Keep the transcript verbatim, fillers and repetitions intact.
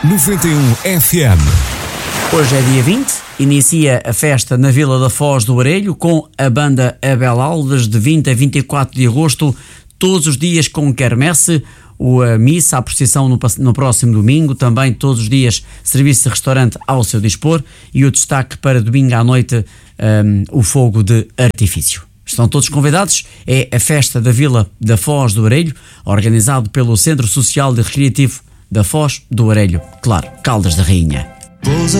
noventa e um F M. Hoje é dia vinte, inicia a festa na Vila da Foz do Arelho com a banda Abel Alves de vinte a vinte e quatro de agosto, todos os dias com quermesse, a missa, a procissão no, no próximo domingo, também todos os dias serviço de restaurante ao seu dispor e o destaque para domingo à noite, um, o fogo de artifício. Estão todos convidados, é a festa da Vila da Foz do Arelho, organizado pelo Centro Social e Recreativo da Foz do Arelho, claro, Caldas da Rainha.